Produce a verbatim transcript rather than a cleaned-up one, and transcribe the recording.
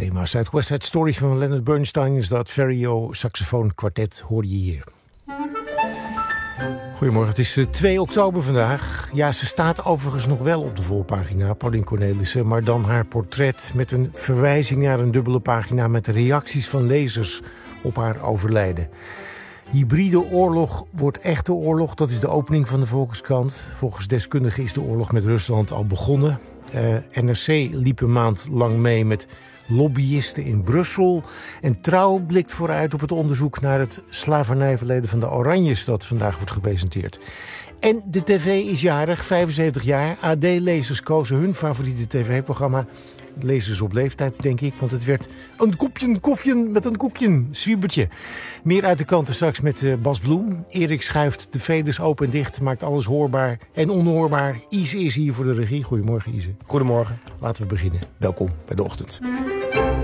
thema's. Uit West Side Story van Leonard Bernstein is dat Ferio saxofoon kwartet, hoor je hier. Goedemorgen, het is twee oktober vandaag. Ja, ze staat overigens nog wel op de voorpagina, Paulien Cornelissen, maar dan haar portret met een verwijzing naar een dubbele pagina met reacties van lezers op haar overlijden. Hybride oorlog wordt echte oorlog, dat is de opening van de Volkskrant. Volgens deskundigen is de oorlog met Rusland al begonnen. Uh, N R C liep een maand lang mee met lobbyisten in Brussel. En Trouw blikt vooruit op het onderzoek naar het slavernijverleden van de Oranjes dat vandaag wordt gepresenteerd. En de tv is jarig, vijfenzeventig jaar. A D-lezers kozen hun favoriete tv-programma. Lezers op leeftijd, denk ik, want het werd een kopje koffie met een koekje, zwiebertje. Meer uit de kanten straks met uh, Bas Bloem. Erik schuift de veders open en dicht, maakt alles hoorbaar en onhoorbaar. Ise is hier voor de regie. Goedemorgen, Ise. Goedemorgen. Laten we beginnen. Welkom bij De Ochtend.